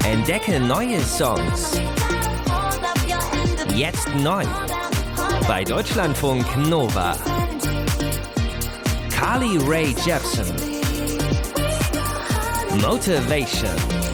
Entdecke neue Songs. Jetzt neu. Bei Deutschlandfunk Nova. Carly Rae Jepsen. Motivation.